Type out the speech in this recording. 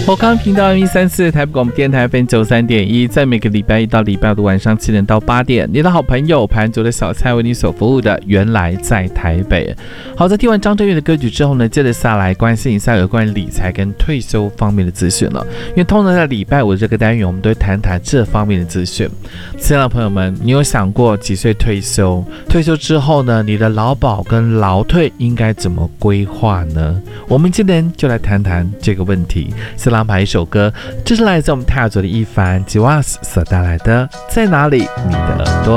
我刚频道134台北广播电台FM 93.1，在每个礼拜一到礼拜五的晚上7点到8点，你的好朋友盘族的小菜为你所服务的原来在台北。好，在听完张震岳的歌曲之后呢，接着下来关心一下有关于理财跟退休方面的资讯了。因为通常在礼拜五这个单元，我们都会谈谈这方面的资讯。亲爱的朋友们，你有想过几岁退休？退休之后呢，你的劳保跟劳退应该怎么规划呢？我们今天就来谈谈这个问题。先来安排一首歌，这是来自我们泰雅族的一凡吉瓦斯所带来的《在哪里你的耳朵》。